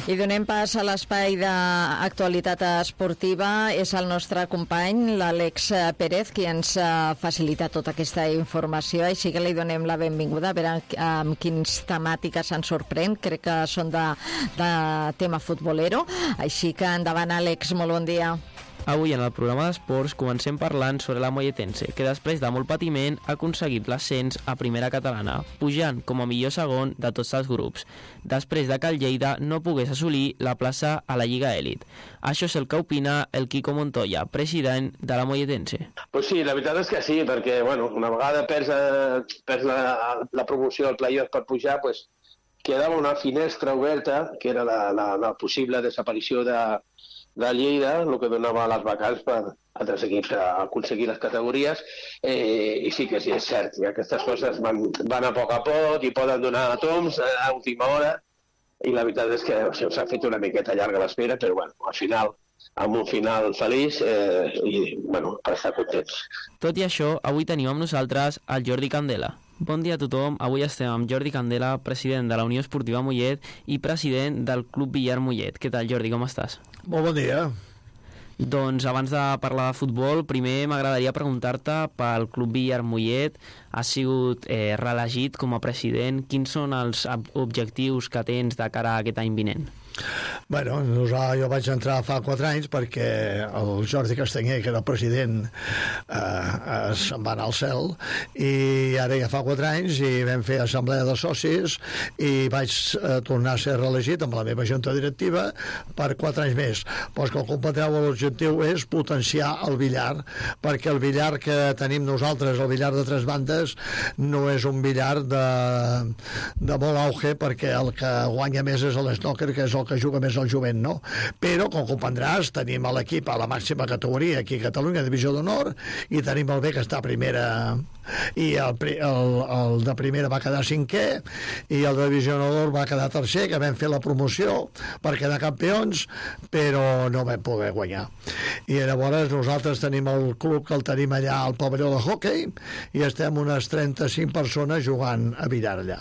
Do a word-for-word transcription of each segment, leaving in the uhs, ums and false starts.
I donem pas a l'espai d'actualitat esportiva. És el nostre company, l'Àlex Pérez, qui ens facilita tota aquesta informació, així que li donem la benvinguda, a veure amb quins temàtiques ens sorprèn. Crec que són de, de tema futbolero, així que endavant, Àlex, molt bon dia. Avui en el programa d'esports comencem parlant sobre la Molletense, que després de molt patiment ha aconseguit l'ascens a primera catalana, pujant com a millor segon de tots els grups, després de que el Lleida no pogués assolir la plaça a la Lliga Elit. Això és el que opina el Quico Montoya, president de la Molletense. Pues sí, la veritat és que sí, perquè bueno, una vegada perds, perds la, la promoció al playoff per pujar, pues, quedava una finestra oberta, que era la, la, la possible desaparició de de Lleida, el que donava les vacants per altres equips a aconseguir les categories, eh, i sí que sí, és cert, i aquestes coses van, van a poc a poc i poden donar a toms a última hora, i la veritat és que o sigui, s'ha fet una miqueta llarga l'espera, però bueno, al final, amb un final feliç eh, i bueno, per estar contents. Tot i això, avui tenim amb nosaltres el Jordi Candela. Bon dia a tothom, avui estem amb Jordi Candela, president de la Unió Esportiva Mollet i president del Club Villar Mollet. Què tal, Jordi, com estàs? Molt bon dia. Doncs abans de parlar de futbol, primer m'agradaria preguntar-te pel Club Villar Mollet. Has sigut eh, reelegit com a president. Quins són els objectius que tens de cara a aquest any vinent? Bueno, jo vaig entrar fa quatre anys perquè el Jordi Castanyer, que era el president, eh, se'n va anar al cel, i ara ja fa quatre anys i vam fer assemblea de socis i vaig eh, tornar a ser reelegit amb la meva junta directiva per quatre anys més. Però com comprendreu, l'objectiu és potenciar el billar, perquè el billar que tenim nosaltres, el billar de tres bandes, no és un billar de, de molt auge, perquè el que guanya més és l'snooker, que és el que juga més el jovent, no? Però, com comprendràs, tenim l'equip a la màxima categoria aquí a Catalunya, Divisió d'Honor, i tenim el B, que està a primera, i el, el, el de primera va quedar cinquè, i el de Divisió d'Honor va quedar tercer, que vam fer la promoció per quedar campions, però no vam poder guanyar. I llavors nosaltres tenim el club, que el tenim allà al pavelló de hoquei, i estem unes trenta-cinc persones jugant a billar allà.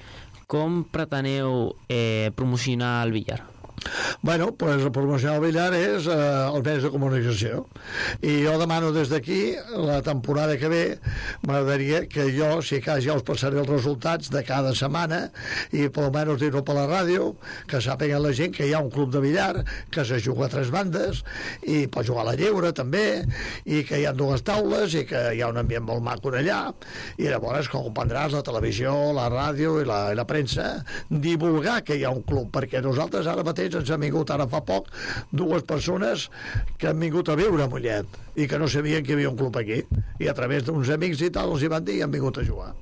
Com preteneu eh, promocionar el billar? Bueno, pues promocionar el billar és eh, el mes de comunicació, i jo demano des d'aquí, la temporada que ve m'agradaria que jo, si cas, ja us passaré els resultats de cada setmana, i per almenys dir-ho per la ràdio, que sàpiguen la gent que hi ha un club de billar, que se juga a tres bandes, i pot jugar a la lleure també, i que hi ha dues taules, i que hi ha un ambient molt maco allà, i llavors, com comprendràs, la televisió, la ràdio i la, i la premsa, divulgar que hi ha un club, perquè nosaltres ara mateix ens han vingut ara fa poc dues persones que han vingut a viure a Mollet i que no sabien que hi havia un club aquí, i a través d'uns amics i tal els hi van dir i han vingut a jugar.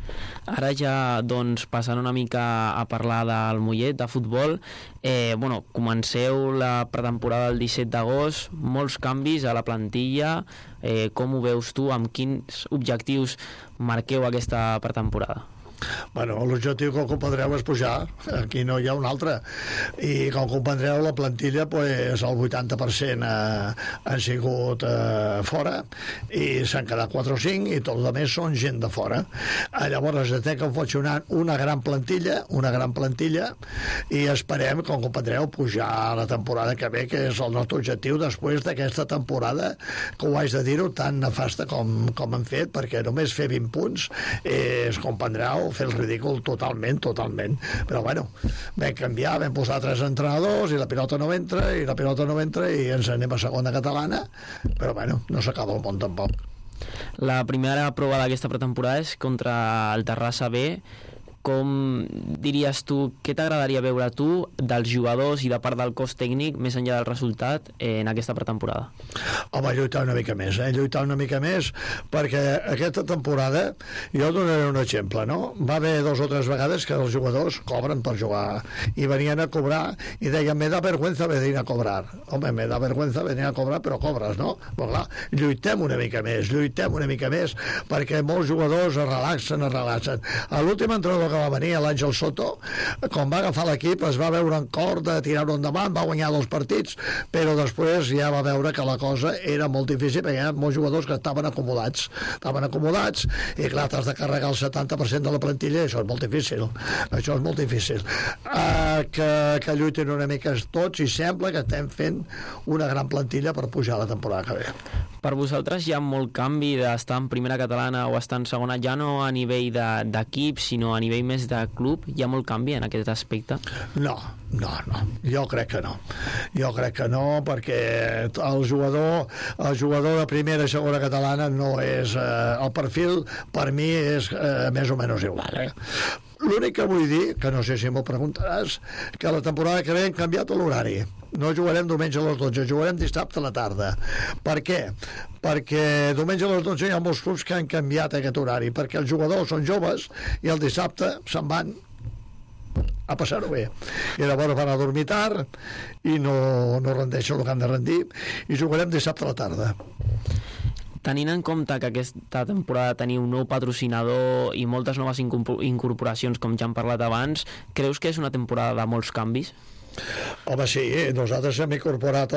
Ara ja, doncs, passant una mica a parlar del Mollet, de futbol, eh, bueno, comenceu la pretemporada el disset d'agost, molts canvis a la plantilla, eh, com ho veus tu, amb quins objectius marqueu aquesta pretemporada? Bueno, l'objectiu, com comprendreu, és pujar. Aquí no hi ha un altre, i com comprendreu, la plantilla pues, el vuitanta per cent ha, han sigut eh, fora, i s'han quedat quatre o cinc, i tot el més són gent de fora. Llavors estem confeccionant una gran plantilla una gran plantilla i esperem, com comprendreu, pujar a la temporada que ve, que és el nostre objectiu després d'aquesta temporada, que ho haig de dir-ho, tan nefasta com, com han fet, perquè només fer vint punts és, comprendreu, fer el ridícul totalment, totalment. Però bueno, vam canviar, vam posar tres entrenadors i la pilota no entra, i la pilota no entra i ens anem a segona catalana, però bueno, no s'acaba el món tampoc. La primera prova d'aquesta pretemporada és contra el Terrassa B. Com diries tu, què t'agradaria veure tu dels jugadors i de part del cos tècnic, més enllà del resultat, eh, en aquesta pretemporada? Home, lluitar una mica més, eh? lluitar una mica més, perquè aquesta temporada, jo donaré un exemple, no? Va haver dos o tres vegades que els jugadors cobren per jugar, i venien a cobrar, i deien, me da vergüenza venir a cobrar. Home, me da vergüenza venir a cobrar, però cobres, no? Però clar, lluitem una mica més, lluitem una mica més, perquè molts jugadors es relaxen, es relaxen. A l'últim entrenador que que va venir, l'Àngel Soto, quan va agafar l'equip es va veure en cor de tirar-ho endavant, va guanyar dos partits, però després ja va veure que la cosa era molt difícil perquè hi ha molts jugadors que estaven acomodats estaven acomodats i clar, t'has de carregar el setanta per cent de la plantilla i això és molt difícil això és molt difícil uh, que, que lluitin una mica tots i sembla que estem fent una gran plantilla per pujar la temporada que ve. Per vosaltres hi ha molt canvi d'estar en primera catalana o estar en segona, ja no a nivell d'equip, de, sinó a nivell més de club? Hi ha molt canvi en aquest aspecte? No, no, no. Jo crec que no. Jo crec que no, perquè el jugador, el jugador de primera i segona catalana no és... Eh, el perfil, per mi, és eh, més o menys igual, eh? L'únic que vull dir, que no sé si m'ho preguntaràs, que la temporada que ve hem canviat l'horari. No jugarem diumenge a les dotze, jugarem dissabte a la tarda. Per què? Perquè diumenge a les dotze hi ha molts clubs que han canviat aquest horari, perquè els jugadors són joves i el dissabte se'n van a passar-ho bé. I llavors van a dormir tard i no, no rendeixen el que han de rendir i jugarem dissabte a la tarda. Tenint en compte que aquesta temporada teniu un nou patrocinador i moltes noves incorporacions, com ja hem parlat abans, creus que és una temporada de molts canvis? Home, sí, nosaltres hem incorporat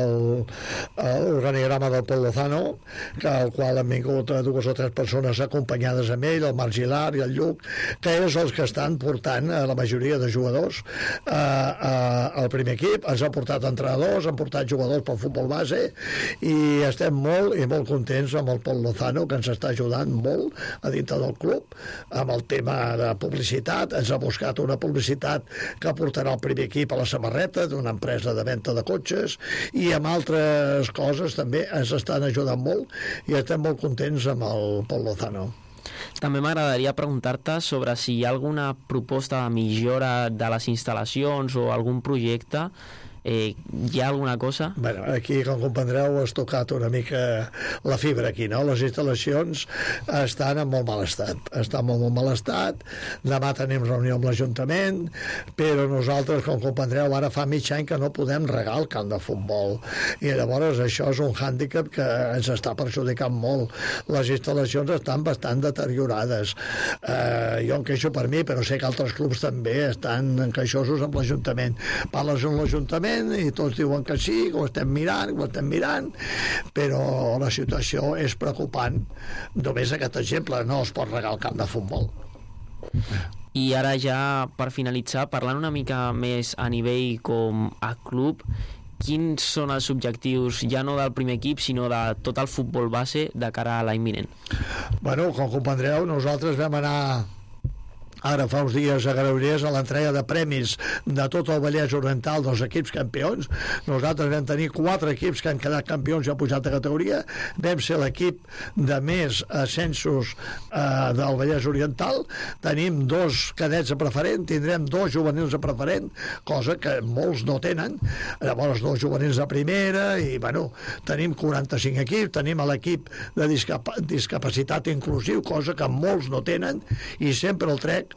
l'organigrama del Pol Lozano, que al qual han vingut dues o tres persones acompanyades amb ell, el Marc Gilar i el Lluc, que és els que estan portant la majoria de jugadors eh, eh, al primer equip. Ens ha portat entrenadors, han portat jugadors pel futbol base i estem molt i molt contents amb el Pol Lozano, que ens està ajudant molt a dintre del club amb el tema de publicitat. Ens ha buscat una publicitat que portarà el primer equip a la samarreta d'una empresa de venda de cotxes i amb altres coses també ens estan ajudant molt i estem molt contents amb el Pol Lozano. També m'agradaria preguntar-te sobre si hi ha alguna proposta de millora de les instal·lacions o algun projecte. Eh, hi ha alguna cosa? Bueno, aquí, com comprendreu, has tocat una mica la fibra aquí, no? Les instal·lacions estan en molt mal estat. Estan en molt mal estat. Demà tenim reunió amb l'Ajuntament, però nosaltres, com comprendreu, ara fa mig any que no podem regar el camp de futbol. I llavors això és un hàndicap que ens està perjudicant molt. Les instal·lacions estan bastant deteriorades. Eh, jo em queixo per mi, però sé que altres clubs també estan encaixosos amb l'Ajuntament. Parles amb l'Ajuntament i tots diuen que sí, que ho estem mirant, que ho estem mirant, però la situació és preocupant. Només aquest exemple, no es pot regar el camp de futbol. I ara ja, per finalitzar, parlant una mica més a nivell com a club, quins són els objectius, ja no del primer equip, sinó de tot el futbol base de cara a l'any vinent? Bueno, com comprendreu, nosaltres vam anar ara fa uns dies a Granollers a l'entrega de premis de tot el Vallès Oriental dels equips campions. Nosaltres vam tenir quatre equips que han quedat campions i han pujat de categoria. Vam ser l'equip de més ascensos eh, del Vallès Oriental. Tenim dos cadets a preferent, tindrem dos juvenils a preferent, cosa que molts no tenen. Llavors dos juvenils a primera i bueno, tenim quaranta-cinc equips, tenim l'equip de discap discapacitat inclusiu, cosa que molts no tenen, i sempre el trec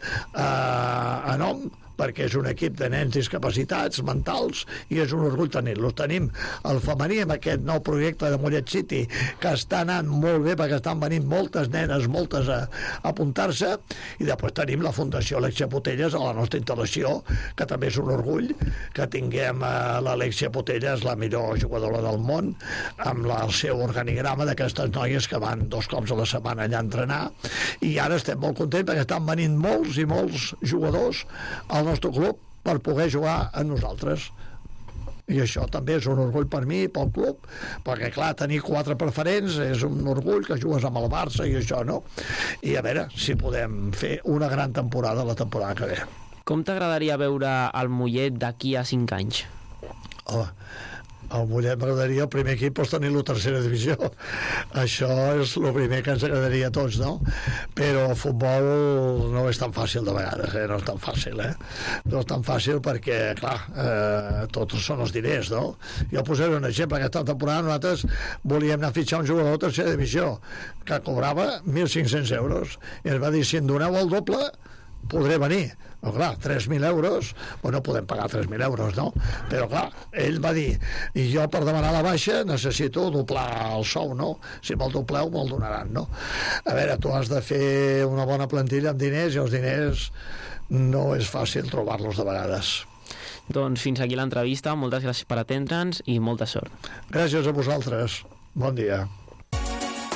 a nom perquè és un equip de nens discapacitats mentals i és un orgull tenir-los. Tenim el femení amb aquest nou projecte de Mollet City que està anant molt bé perquè estan venint moltes nenes, moltes a, a apuntar-se, i després tenim la Fundació Alexia Putelles a la nostra instal·lació, que també és un orgull que tinguem a l'Alexia Putelles, la millor jugadora del món, amb la, el seu organigrama d'aquestes noies que van dos cops a la setmana allà a entrenar, i ara estem molt contents perquè estan venint molts i molts jugadors al nostre club per poder jugar amb nosaltres. I això també és un orgull per mi, pel club, perquè clar, tenir quatre preferents és un orgull, que jugues amb el Barça i això, no? I a veure si podem fer una gran temporada la temporada que ve. Com t'agradaria veure el Mollet d'aquí a cinc anys? Oh, el Mollet m'agradaria el primer equip pues, tenir-lo a tercera divisió. Això és el primer que ens agradaria a tots, no? Però el futbol no és tan fàcil de vegades, eh? No és tan fàcil, eh? No és tan fàcil perquè, clar, eh, tots són els diners, no? Jo posaré un exemple. Aquesta temporada nosaltres volíem anar a fitxar un jugador a tercera divisió que cobrava mil cinc-cents euros i ens va dir, si en doneu el doble podré venir. Però clar, tres mil euros, bueno, podem pagar tres mil euros, no? Però clar, ell va dir, i jo per demanar la baixa necessito doblar el sou, no? Si me'l dobleu, me'l donaran, no? A veure, tu has de fer una bona plantilla amb diners, i els diners no és fàcil trobar-los de vegades. Doncs fins aquí l'entrevista, moltes gràcies per atendre'ns i molta sort. Gràcies a vosaltres, bon dia.